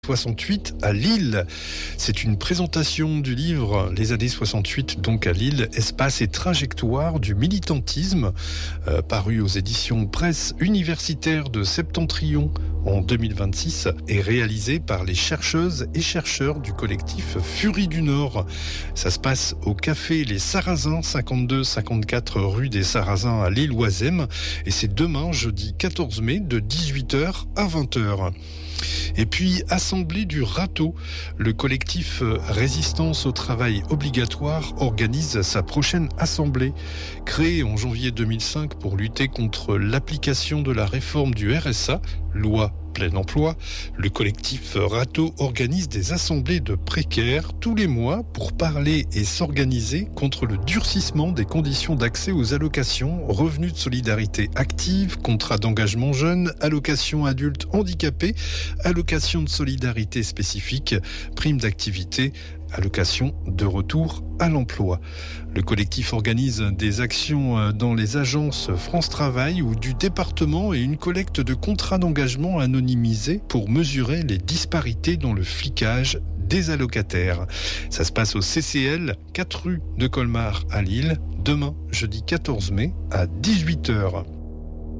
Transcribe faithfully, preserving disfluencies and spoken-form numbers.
soixante-huit à Lille. C'est une présentation du livre Les années soixante-huit, donc à Lille, espace et trajectoire du militantisme, euh, paru aux éditions Presse universitaire de Septentrion en deux mille vingt-six et réalisé par les chercheuses et chercheurs du collectif Furie du Nord. Ça se passe au café Les Sarrasins, cinquante-deux cinquante-quatre rue des Sarrasins à Lille-Oisem, et c'est demain, jeudi quatorze mai, de dix-huit heures à vingt heures. Et puis, Assemblée du Râteau, le collectif Résistance au travail obligatoire organise sa prochaine assemblée. Créé en janvier deux mille cinq pour lutter contre l'application de la réforme du R S A, loi plein emploi, le collectif Râteau organise des assemblées de précaires tous les mois pour parler et s'organiser contre le durcissement des conditions d'accès aux allocations, revenus de solidarité active, contrats d'engagement jeune, allocations adultes handicapés, allocations de solidarité spécifique, primes d'activité, allocation de retour à l'emploi. Le collectif organise des actions dans les agences France Travail ou du département et une collecte de contrats d'engagement anonymisés pour mesurer les disparités dans le flicage des allocataires. Ça se passe au C C L, quatre rue de Colmar à Lille, demain, jeudi quatorze mai, à dix-huit heures.